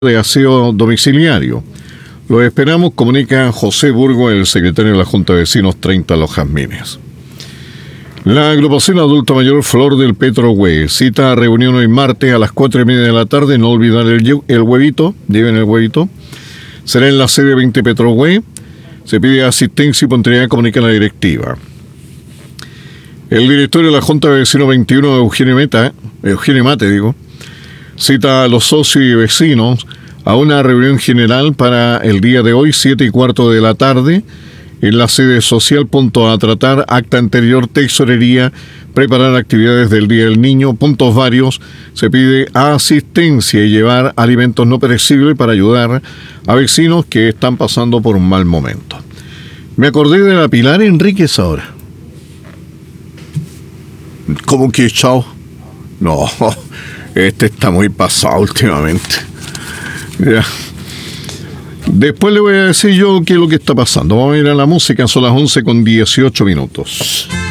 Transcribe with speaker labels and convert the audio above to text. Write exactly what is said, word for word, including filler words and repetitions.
Speaker 1: de aseo domiciliario. Los esperamos, comunica José Burgo, el secretario de la Junta de Vecinos treinta Los Jazmines. La agrupación adulta mayor Flor del Petrohue cita a reunión hoy martes a las cuatro y media de la tarde. No olvidar el, el huevito, lleven el huevito. Será en la sede veinte Petrohue. Se pide asistencia y puntualidad, comunica la directiva. El directorio de la Junta de Vecinos veintiuno, Eugenio Meta, Eugenio Mate, digo, cita a los socios y vecinos a una reunión general para el día de hoy, siete y cuarto de la tarde, en la sede social. Punto a tratar: acta anterior, tesorería, preparar actividades del Día del Niño, puntos varios. Se pide asistencia y llevar alimentos no perecibles para ayudar a vecinos que están pasando por un mal momento. Me acordé de la Pilar Enríquez ahora. ¿Cómo que chao? No, este está muy pasado últimamente. Ya. Después le voy a decir yo qué es lo que está pasando. Vamos a ir a la música, son las once con dieciocho minutos.